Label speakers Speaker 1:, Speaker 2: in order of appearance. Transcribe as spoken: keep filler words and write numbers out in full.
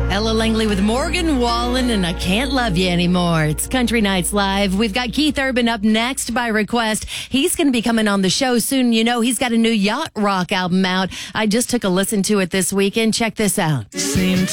Speaker 1: Ella Langley with Morgan Wallen and I Can't Love You Anymore. It's Country Nights Live. We've got Keith Urban up next by request. He's going to be coming on the show soon. You know, he's got a new yacht rock album out. I just took a listen to it this weekend. Check this out.
Speaker 2: Same